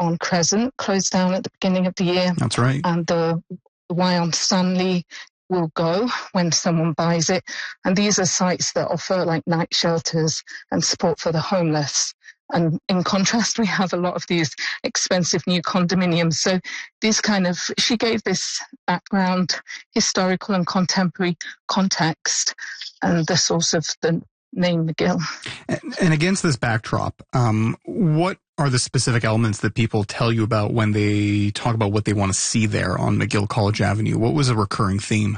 on Crescent closed down at the beginning of the year. That's right. And the Y on Stanley will go when someone buys it. And these are sites that offer like night shelters and support for the homeless. And in contrast, we have a lot of these expensive new condominiums. So she gave this background, historical and contemporary context, and the source of the name McGill. And against this backdrop, what are the specific elements that people tell you about when they talk about what they want to see there on McGill College Avenue? What was a recurring theme?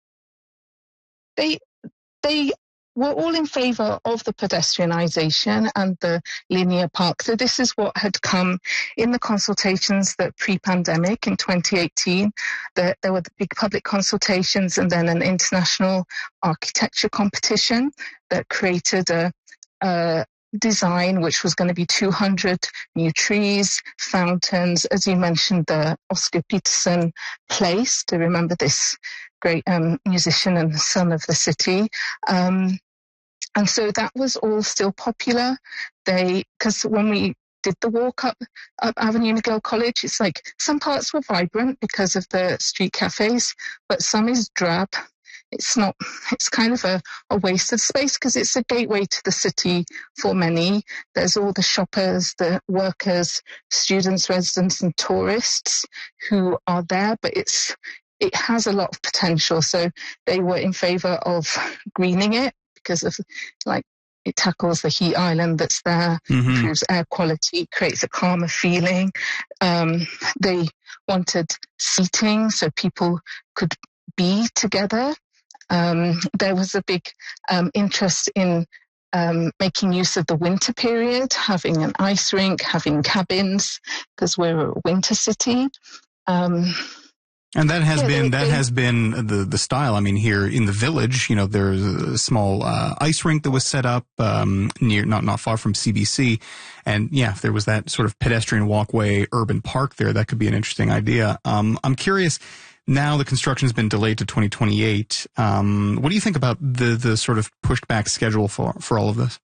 They were all in favour of the pedestrianisation and the linear park. So this is what had come in the consultations that pre-pandemic in 2018, that there were the big public consultations and then an international architecture competition that created a design which was going to be 200 new trees, fountains, as you mentioned, the Oscar Peterson Place, to remember this great musician and son of the city. And so that was all still popular. Because when we did the walk up Avenue McGill College, it's like some parts were vibrant because of the street cafes, but some is drab. It's kind of a waste of space because it's a gateway to the city for many. There's all the shoppers, the workers, students, residents and tourists who are there, but it has a lot of potential. So they were in favour of greening it because of it tackles the heat island that's there, improves air quality, creates a calmer feeling. They wanted seating so people could be together. There was a big interest in making use of the winter period, having an ice rink, having cabins, because we're a winter city. And that has been the style. I mean, here in the village, there's a small ice rink that was set up near, not far from CBC, and if there was that sort of pedestrian walkway, urban park there, that could be an interesting idea. I'm curious. Now the construction has been delayed to 2028. What do you think about the sort of pushed back schedule for all of this?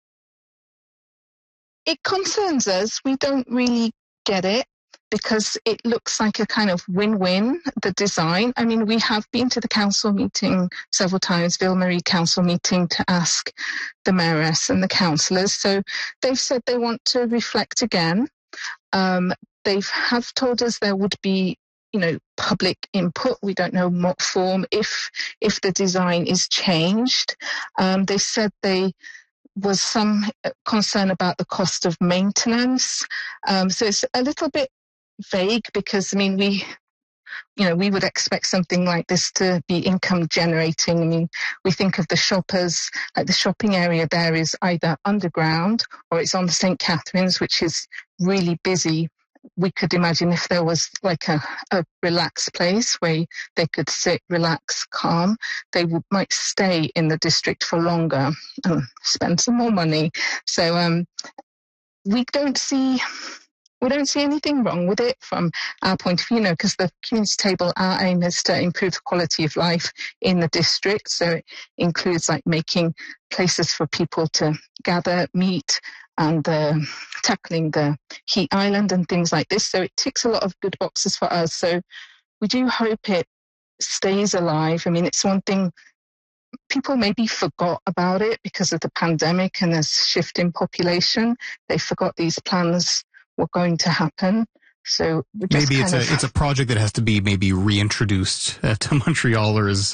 It concerns us. We don't really get it, because it looks like a kind of win-win, the design. I mean, we have been to the council meeting several times, Ville-Marie council meeting, to ask the mayoress and the councillors. So they've said they want to reflect again. They have told us there would be, public input. We don't know in what form, if the design is changed. They said there was some concern about the cost of maintenance. So it's a little bit vague because, we would expect something like this to be income generating. We think of the shoppers, like the shopping area there is either underground or it's on the St. Catherine's, which is really busy. We could imagine if there was like a relaxed place where they could sit, relax, calm, they might stay in the district for longer and spend some more money. So we don't see anything wrong with it from our point of view, because the community table, our aim is to improve the quality of life in the district. So it includes making places for people to gather, meet, and tackling the heat island and things like this. So it ticks a lot of good boxes for us. So we do hope it stays alive. It's one thing, people maybe forgot about it because of the pandemic and this shift in population. They forgot these plans were going to happen. So maybe it's a project that has to be maybe reintroduced to Montrealers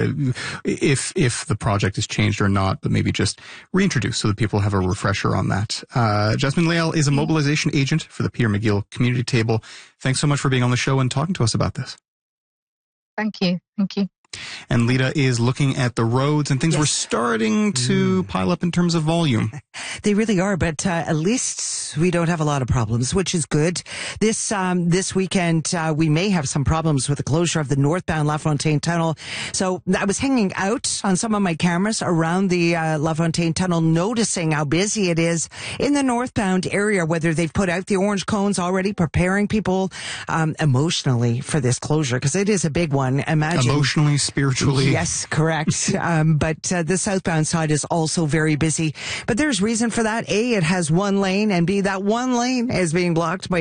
if the project is changed or not, but maybe just reintroduced so that people have a refresher on that. Jasmine Leal is a mobilization agent for the Peter McGill Community Table. Thanks so much for being on the show and talking to us about this. Thank you. And Lita is looking at the roads, and things were starting to pile up in terms of volume. They really are, but at least we don't have a lot of problems, which is good. This weekend, we may have some problems with the closure of the northbound LaFontaine Tunnel. So I was hanging out on some of my cameras around the LaFontaine Tunnel, noticing how busy it is in the northbound area, whether they've put out the orange cones already, preparing people emotionally for this closure, because it is a big one. Imagine. Emotionally, spiritually. Yes, correct. But the southbound side is also very busy. But there's reason for that. A, it has one lane, and B, that one lane is being blocked by